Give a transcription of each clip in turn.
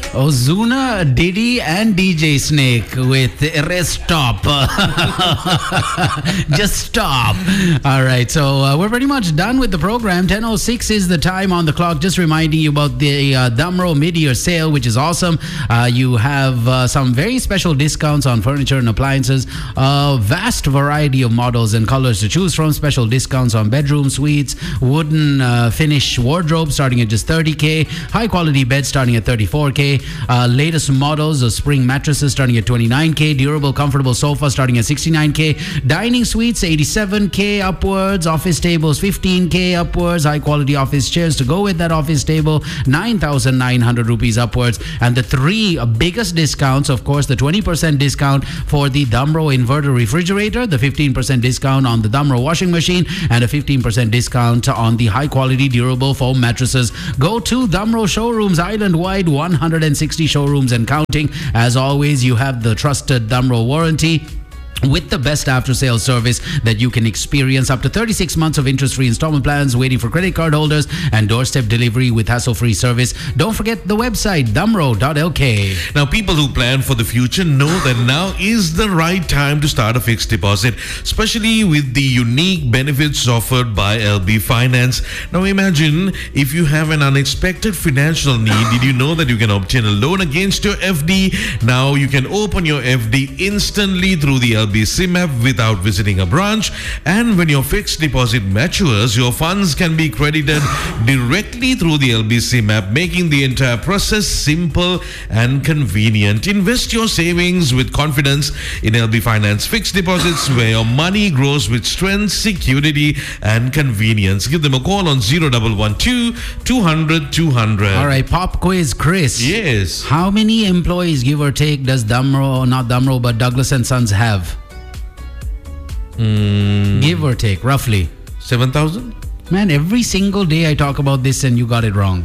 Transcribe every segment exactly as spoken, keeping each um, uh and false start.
Ozuna, Diddy, and D J Snake with Rest Stop. Just stop. All right, so uh, we're pretty much done with the program. ten oh six is the time on the clock. Just reminding you about the uh, Damro mid-year sale, which is awesome. Uh, you have uh, some very special discounts on furniture and appliances. A vast variety of models and colors to choose from. Special discounts on bedroom suites, wooden uh, finish wardrobes starting at just thirty K. High-quality beds starting at thirty-four K. Uh, latest models of spring mattresses starting at twenty-nine K. Durable, comfortable sofa starting at sixty-nine K. Dining suites eighty-seven K upwards. Office tables fifteen K upwards. High-quality office chairs to go with that office table nine thousand nine hundred rupees upwards. And the three biggest discounts, of course, the twenty percent discount for the Damro inverter refrigerator, the fifteen percent discount on the Damro washing machine, and a fifteen percent discount on the high-quality durable foam mattresses. Go to Damro showrooms island-wide, one hundred sixty showrooms and counting. As always, you have the trusted Damro warranty with the best after-sales service that you can experience. Up to thirty-six months of interest-free installment plans waiting for credit card holders, and doorstep delivery with hassle-free service. Don't forget the website, damro dot L K. Now, people who plan for the future know that now is the right time to start a fixed deposit, especially with the unique benefits offered by L B Finance. Now, imagine if you have an unexpected financial need. Did you know that you can obtain a loan against your F D? Now, you can open your F D instantly through the L B SIM app without visiting a branch, and when your fixed deposit matures, your funds can be credited directly through the L B SIM app, making the entire process simple and convenient. Invest your savings with confidence in L B Finance fixed deposits, where your money grows with strength, security, and convenience. Give them a call on zero one one two, two hundred, two hundred. All right, pop quiz, Chris. Yes. How many employees, give or take, does Damro, not Damro, but Douglas and Sons have? Mm. Give or take, roughly. seven thousand? Man, every single day I talk about this and you got it wrong.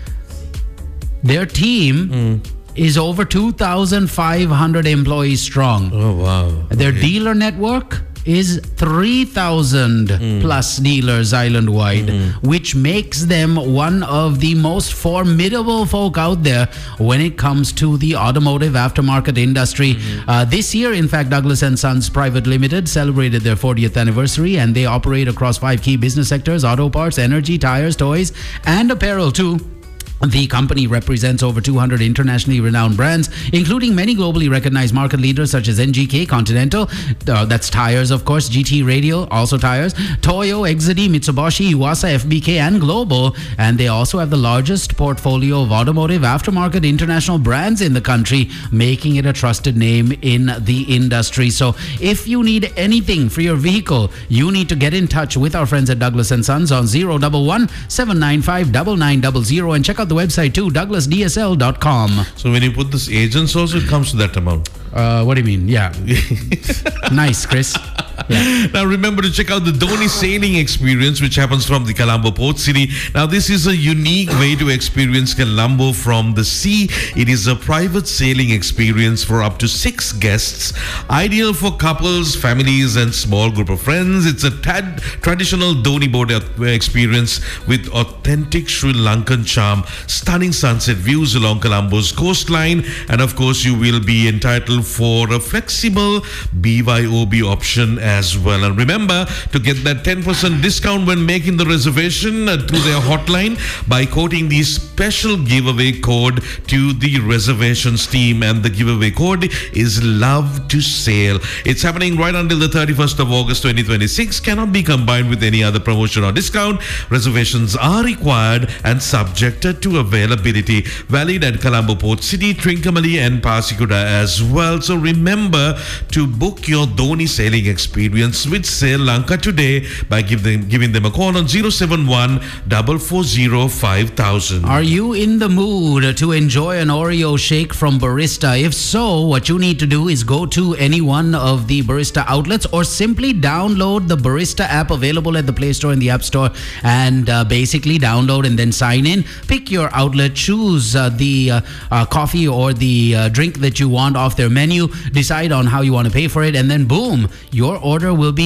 Their team mm. is over two thousand five hundred employees strong. Oh, wow. Their okay. dealer network is three thousand mm. plus dealers island-wide, mm-hmm. which makes them one of the most formidable folk out there when it comes to the automotive aftermarket industry. Mm-hmm. Uh, this year, in fact, Douglas and Sons Private Limited celebrated their fortieth anniversary, and they operate across five key business sectors: auto parts, energy, tires, toys, and apparel too. The company represents over two hundred internationally renowned brands, including many globally recognized market leaders such as N G K, Continental, uh, that's tires, of course, G T Radial, also tires, Toyo, Exedy, Mitsubishi, Iwasa, F B K, and Global. And they also have the largest portfolio of automotive aftermarket international brands in the country, making it a trusted name in the industry. So if you need anything for your vehicle, you need to get in touch with our friends at Douglas and Sons on zero one one, seven nine five, nine nine zero zero, and check out the website too, douglas d s l dot com. So when you put this agents also, it comes to that amount. Uh, what do you mean? Yeah. Nice, Chris. Yeah. Now remember to check out the Dhoni sailing experience, which happens from the Colombo Port City. Now this is a unique way to experience Colombo from the sea. It is a private sailing experience for up to six guests, ideal for couples, families, and small group of friends. It's a tad traditional Dhoni boat experience with authentic Sri Lankan charm, stunning sunset views along Colombo's coastline, and of course you will be entitled for a flexible B Y O B option as well. And remember to get that ten percent discount when making the reservation uh, through their hotline by quoting the special giveaway code to the reservations team, and the giveaway code is Love to Sail. It's happening right until the thirty-first of August twenty twenty-six. Cannot be combined with any other promotion or discount. Reservations are required and subjected to availability. Valid at Colombo Port City, Trincomalee, and Pasikuda as well. So remember to book your Dhoni sailing experience with Sail Lanka today by give them, giving them a call on zero seven one, four four zero, five thousand. Are you in the mood to enjoy an Oreo shake from Barista? If so, what you need to do is go to any one of the Barista outlets, or simply download the Barista app available at the Play Store and the App Store, and uh, basically download and then sign in. Pick your outlet, choose uh, the uh, uh, coffee or the uh, drink that you want off their menu, decide on how you want to pay for it, and then boom, your order will be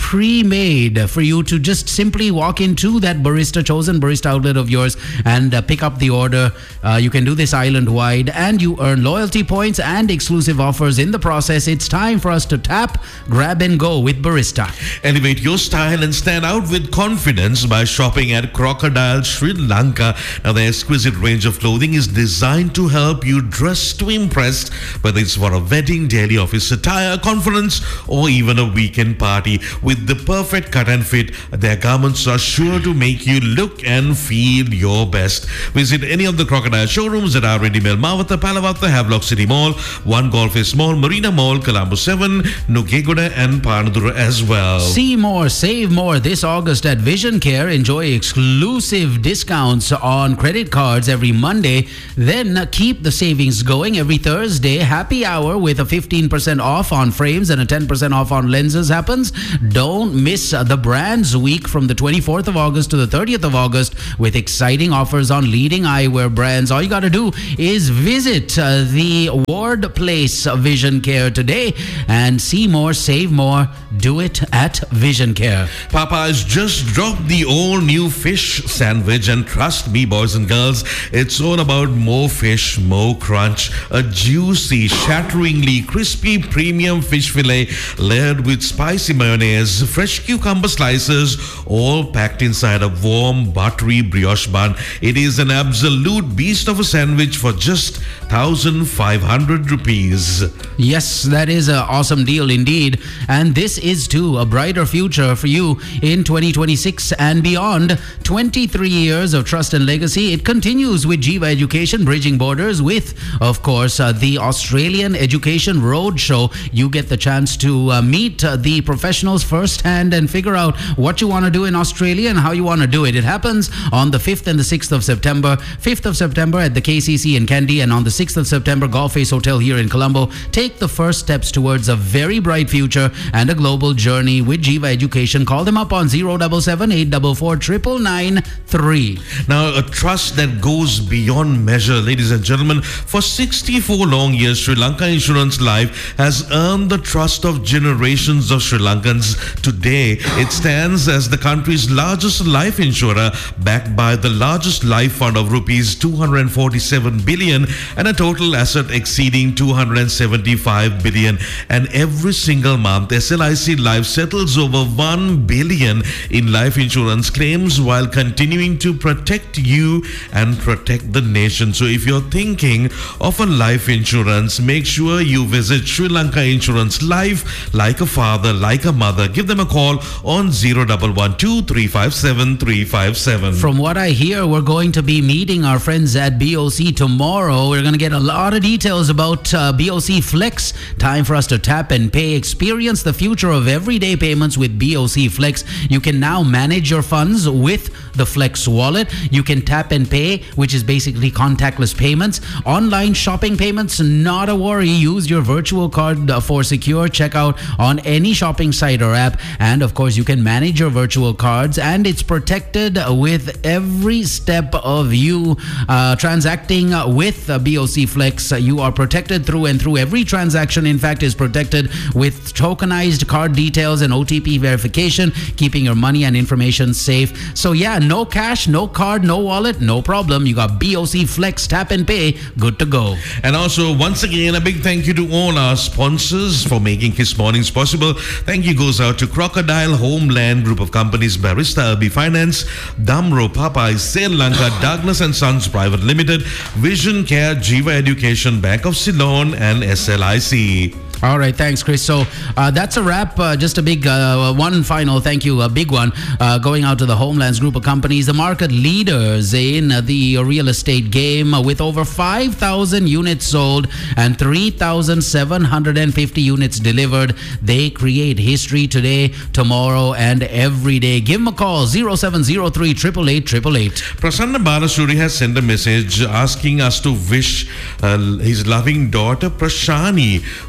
pre-made for you to just simply walk into that barista, chosen barista outlet of yours and uh, pick up the order. Uh, you can do this island-wide and you earn loyalty points and exclusive offers in the process. It's time for us to tap, grab and go with Barista. Elevate your style and stand out with confidence by shopping at Crocodile Sri Lanka. Now, the exquisite range of clothing is designed to help you dress to impress, whether it's for a wedding, daily office attire, conference, or even a weekend party. With the perfect cut and fit, their garments are sure to make you look and feel your best. Visit any of the Crocodile showrooms at R and D Mall, Mawata, Palavatta, Havelock City Mall, One Golf Face Mall, Marina Mall, Colombo seven, Nugegoda and Panadura as well. See more, save more this August at Vision Care. Enjoy exclusive discounts on credit cards every Monday. Then keep the savings going every Thursday. Happy hour with a fifteen percent off on frames and a ten percent off on lenses happens. Don't miss the Brands Week from the twenty-fourth of August to the thirtieth of August with exciting offers on leading eyewear brands. All you got to do is visit uh, the Ward Place Vision Care today and see more, save more. Do it at Vision Care. Popeyes just dropped the all-new fish sandwich, and trust me, boys and girls, it's all about more fish, more crunch. A juicy, shatteringly crispy premium fish fillet layered with spicy mayonnaise, fresh cucumber slices, all packed inside a warm, buttery brioche bun. It is an absolute beast of a sandwich for just one thousand five hundred rupees. Yes, that is an awesome deal indeed. And this is too a brighter future for you in twenty twenty-six and beyond. twenty-three years of trust and legacy. It continues with Jiva Education, bridging borders with, of course, uh, the Australian Education Roadshow. You get the chance to uh, meet uh, the professionals firsthand and figure out what you want to do in Australia and how you want to do it. It happens on the fifth and the sixth of September. fifth of September at the K C C in Kandy, and on the sixth of September, Golf Face Hotel here in Colombo. Take the first steps towards a very bright future and a global journey with Jiva Education. Call them up on zero seven seven, eight four four, nine nine nine three. Now, a trust that goes beyond measure, ladies and gentlemen. For sixty-four long years, Sri Lanka Insurance Life has earned the trust of generations of Sri Lankans. Today, it stands as the country's largest life insurer, backed by the largest life fund of rupees two hundred forty-seven billion and a total asset exceeding two hundred seventy-five billion. And every single month, S L I C Life settles over one billion in life insurance claims while continuing to protect you and protect the nation. So if you're thinking of a life insurance, make sure you visit Sri Lanka Insurance Life like a father, like a mother. Give them a call on zero one one two, three five seven, three five seven. From what I hear, we're going to be meeting our friends at B O C tomorrow. We're going to get a lot of details about uh, B O C Flex. Time for us to tap and pay. Experience the future of everyday payments with B O C Flex. You can now manage your funds with the Flex wallet. You can tap and pay, which is basically contactless payments. Online shopping payments, not a worry. Use your virtual card for secure checkout on any shopping site or app. And of course, you can manage your virtual cards, and it's protected with every step of you uh, transacting with uh, B O C Flex. You are protected through and through. Every transaction, in fact, is protected with tokenized card details and O T P verification, keeping your money and information safe. So yeah, no cash, no card, no wallet, no problem. You got B O C Flex, tap and pay, good to go. And also, once again, a big thank you to all our sponsors for making Kiss Mornings possible. Thank you goes out to Crocodile, Homeland Group of Companies, Barista L B Finance, Damro, Popeyes, Sri Lanka, Douglas and Sons Private Limited, Vision Care, Jiva Education, Bank of Ceylon, and S L I C. All right, thanks, Chris. So uh, that's a wrap. Uh, just a big uh, one final thank you, a big one, uh, going out to the Homelands Group of Companies, the market leaders in uh, the real estate game, uh, with over five thousand units sold and three thousand seven hundred fifty units delivered. They create history today, tomorrow, and every day. Give them a call, zero seven zero three, eight eight eight, eight eight eight. Prasanna Balasuri has sent a message asking us to wish uh, his loving daughter Prashani, who celebrates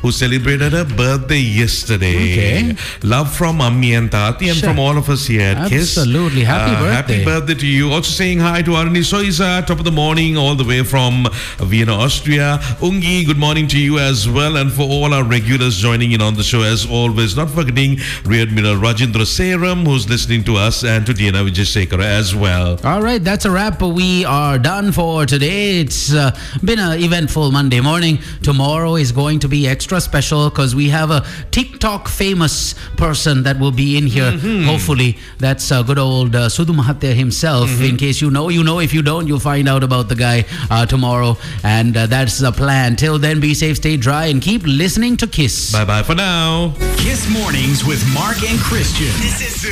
celebrated her birthday yesterday. Okay. Love from Ammi and Tati and Sure. from all of us here at Kiss. Absolutely. Happy Uh, birthday. Happy birthday to you. Also saying hi to Arani Soisa, top of the morning, all the way from Vienna, Austria. Ungi, good morning to you as well. And for all our regulars joining in on the show as always, not forgetting Rear Admiral Rajendra Seram, who's listening to us, and to Diana Vijayasekara as well. All right, that's a wrap. We are done for today. It's uh, been an eventful Monday morning. Tomorrow is going to be extra special because we have a TikTok famous person that will be in here. Mm-hmm. Hopefully, that's uh, good old uh, Sudhu Mahathir himself. Mm-hmm. In case you know, you know. If you don't, you'll find out about the guy uh, tomorrow. And uh, that's the plan. Till then, be safe, stay dry, and keep listening to Kiss. Bye bye for now. Kiss Mornings with Mark and Christian. This is